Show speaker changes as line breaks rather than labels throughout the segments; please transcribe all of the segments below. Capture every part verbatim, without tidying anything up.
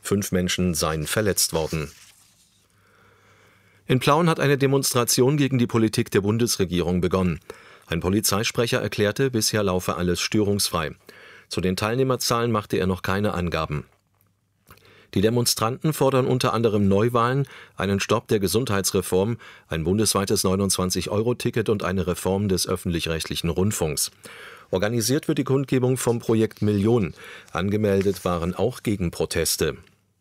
Fünf Menschen seien verletzt worden. In Plauen hat eine Demonstration gegen die Politik der Bundesregierung begonnen. Ein Polizeisprecher erklärte, bisher laufe alles störungsfrei. Zu den Teilnehmerzahlen machte er noch keine Angaben. Die Demonstranten fordern unter anderem Neuwahlen, einen Stopp der Gesundheitsreform, ein bundesweites neunundzwanzig Euro Ticket und eine Reform des öffentlich-rechtlichen Rundfunks. Organisiert wird die Kundgebung vom Projekt Million. Angemeldet waren auch Gegenproteste.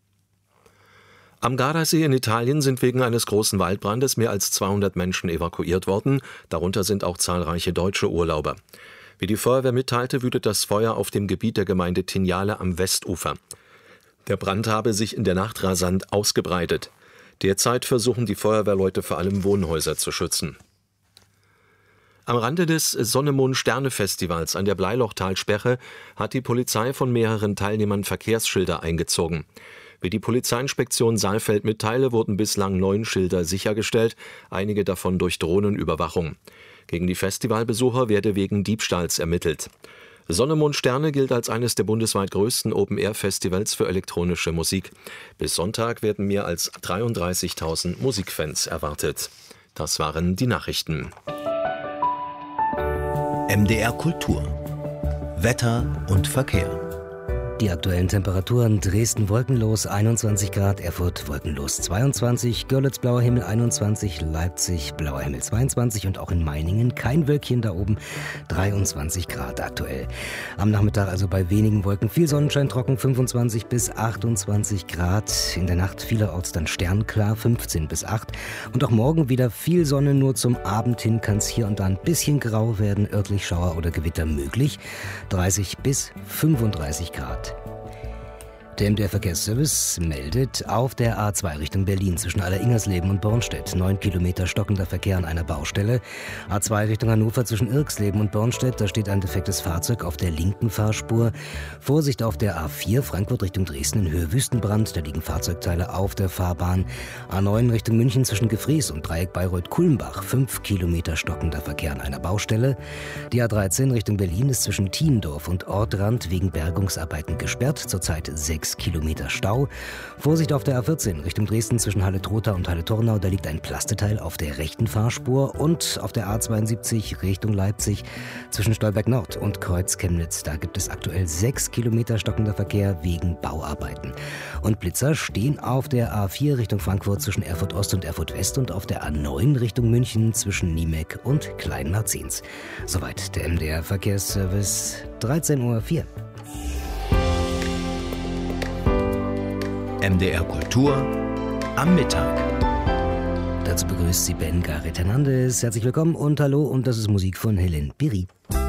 Am Gardasee in Italien sind wegen eines großen Waldbrandes mehr als zweihundert Menschen evakuiert worden, darunter sind auch zahlreiche deutsche Urlauber. Wie die Feuerwehr mitteilte, wütet das Feuer auf dem Gebiet der Gemeinde Tignale am Westufer. Der Brand habe sich in der Nacht rasant ausgebreitet. Derzeit versuchen die Feuerwehrleute vor allem Wohnhäuser zu schützen. Am Rande des Sonne-Mond-Sterne-Festivals an der Bleilochtalsperre hat die Polizei von mehreren Teilnehmern Verkehrsschilder eingezogen. Wie die Polizeiinspektion Saalfeld mitteile, wurden bislang neun Schilder sichergestellt, einige davon durch Drohnenüberwachung. Gegen die Festivalbesucher werde wegen Diebstahls ermittelt. Sonne, Mond, Sterne gilt als eines der bundesweit größten Open-Air-Festivals für elektronische Musik. Bis Sonntag werden mehr als dreiunddreißigtausend Musikfans erwartet. Das waren die Nachrichten.
M D R Kultur. Wetter und Verkehr.
Die aktuellen Temperaturen: Dresden wolkenlos einundzwanzig Grad, Erfurt wolkenlos zweiundzwanzig, Görlitz blauer Himmel einundzwanzig, Leipzig blauer Himmel zweiundzwanzig und auch in Meiningen kein Wölkchen da oben, dreiundzwanzig Grad aktuell. Am Nachmittag also bei wenigen Wolken viel Sonnenschein, trocken fünfundzwanzig bis achtundzwanzig Grad. In der Nacht vielerorts dann sternklar fünfzehn bis acht. Und auch morgen wieder viel Sonne, nur zum Abend hin kann es hier und da ein bisschen grau werden, örtlich Schauer oder Gewitter möglich, dreißig bis fünfunddreißig Grad. Der M D R-Verkehrsservice meldet auf der A zwei Richtung Berlin zwischen Allersingersleben und Bornstedt. Neun Kilometer stockender Verkehr an einer Baustelle. A zwei Richtung Hannover zwischen Irksleben und Bornstedt. Da steht ein defektes Fahrzeug auf der linken Fahrspur. Vorsicht auf der A vier Frankfurt Richtung Dresden in Höhe Wüstenbrand. Da liegen Fahrzeugteile auf der Fahrbahn. A neun Richtung München zwischen Gefries und Dreieck Bayreuth-Kulmbach. Fünf Kilometer stockender Verkehr an einer Baustelle. Die A dreizehn Richtung Berlin ist zwischen Thiendorf und Ortrand wegen Bergungsarbeiten gesperrt. Zurzeit sechs Kilometer Stau. Vorsicht auf der A vierzehn Richtung Dresden zwischen Halle-Trotha und Halle-Tornau. Da liegt ein Plasteteil auf der rechten Fahrspur. Und auf der A zweiundsiebzig Richtung Leipzig zwischen Stolberg Nord und Kreuz Chemnitz. Da gibt es aktuell sechs Kilometer stockender Verkehr wegen Bauarbeiten. Und Blitzer stehen auf der A vier Richtung Frankfurt zwischen Erfurt Ost und Erfurt West und auf der A neun Richtung München zwischen Niemeck und Kleinmarzens. Soweit der M D R-Verkehrsservice. dreizehn Uhr vier.
M D R Kultur am Mittag.
Dazu begrüßt sie Ben Gareth Hernandez. Herzlich willkommen und hallo, und das ist Musik von Helen Piri.